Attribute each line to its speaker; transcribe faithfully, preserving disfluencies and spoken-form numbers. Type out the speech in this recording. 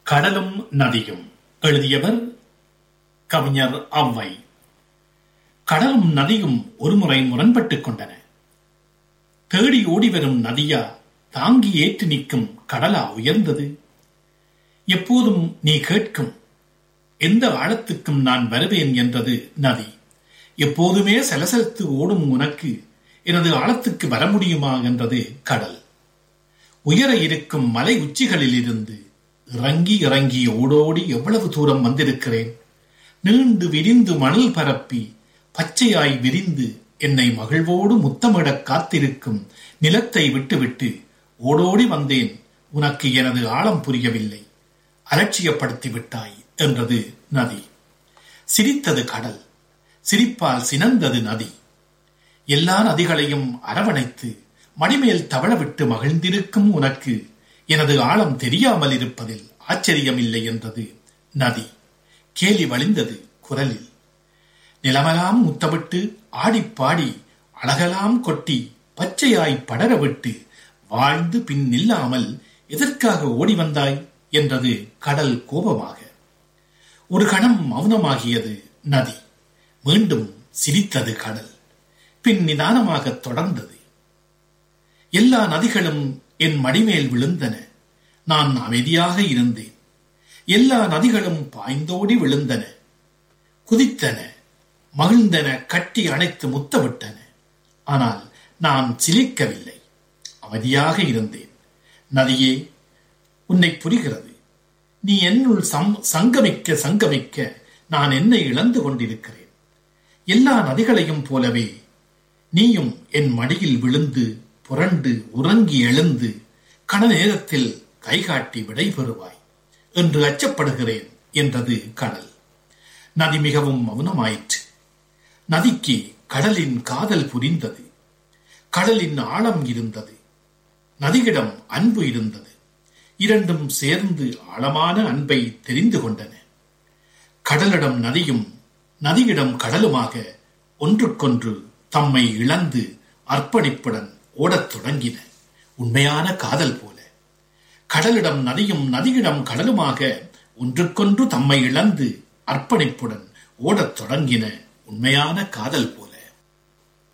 Speaker 1: கடலும் நதியும். எழுதியவர் கவிஞர் ஔவை. கடலும் நதியும் ஒருமுறை முரண்பட்டுக் கொண்டன. தேடி ஓடிவரும் நதியா, தாங்கி ஏற்று நிற்கும் கடலா உயர்ந்தது? எப்போதும் நீ கேட்கும் எந்த ஆழத்துக்கும் நான் வருவேன் என்றது நதி. எப்போதுமே சலசலத்து ஓடும் உனக்கு எனது ஆழத்துக்கு வர முடியுமா என்றது கடல். உயர இருக்கும் மலை உச்சிகளில் இருந்து இறங்கி இறங்கி ஓடோடி எவ்வளவு தூரம் வந்திருக்கிறேன். நீண்டு விரிந்து மணல் பரப்பி பச்சையாய் விரிந்து என்னை மகிழ்வோடு முத்தமிடக் காத்திருக்கும் நிலத்தை விட்டுவிட்டு ஓடோடி வந்தேன். உனக்கு எனது ஆழம் புரியவில்லை, அலட்சியப்படுத்தி விட்டாய் என்றது நதி. சிரித்தது கடல், சிரிப்பால் சினந்தது நதி. எல்லா நதிகளையும் அரவணைத்து மடிமேல் தவழவிட்டு மகிழ்ந்திருக்கும் உனக்கு எனது ஆழம் தெரியாமல் இருப்பதில் ஆச்சரியமில்லை என்றது நதி. கேலி வழிந்தது குரலில். நிலமெல்லாம் முத்தமிட்டு ஆடிப்பாடி அழகெல்லாம் கொட்டி பச்சையாய் படரவிட்டு வாழ்ந்து பின் நில்லாமல் எதற்காக ஓடி வந்தாய் என்றது கடல் கோபமாக. ஒரு கணம் மௌனமாகியது நதி. மீண்டும் சிரித்தது கடல். பின் நிதானமாக தொடர்ந்தது. எல்லா நதிகளும் என் மடிமேல் விழுந்தன. நான் அமைதியாக இருந்தேன். எல்லா நதிகளும் பாய்ந்தோடி விழுந்தன, குதித்தன, மகிழ்ந்தன, கட்டி அணைத்து முத்தமிட்டன. ஆனால் நான் சிலிர்க்கவில்லை, அமைதியாக இருந்தேன். நதியே, உன்னை புரிகிறது. நீ என்னுள் சங்கமிக்க சங்கமிக்க நான் என்னை இழந்து கொண்டிருக்கிறேன். எல்லா நதிகளையும் போலவே நீயும் என் மடியில் விழுந்து புரண்டு உறங்கி எழுந்து கண நேரத்தில் கைகாட்டி விடை பெறுவாய் என்று அச்சப்படுகிறேன் என்றது கடல். நதி மிகவும் மௌனமாயிற்று. நதிக்கு கடலின் காதல் புரிந்தது. கடலின் ஆழம் இருந்தது, நதியிடம் அன்பு இருந்தது. இரண்டும் சேர்ந்து ஆழமான அன்பை தெரிந்து கொண்டன. கடலிடம் நதியும் நதியிடம் கடலுமாக ஒன்றுக்கொன்று தம்மை இழந்து அர்ப்பணிப்புடன் ஓடத் தொடங்கின. உண்மையான காதல் போல கடலிடம் நதியும் நதியிடம் கடலுமாக ஒன்றுக்கொன்று தம்மை இழந்து அர்ப்பணிப்புடன் ஓடத் தொடங்கின. உண்மையான காதல் போல.